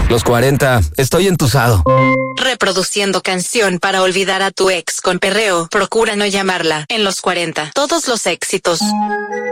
Los 40, estoy entusado. Reproduciendo canción para olvidar a tu ex con perreo. Procura no llamarla. En los 40, todos los éxitos.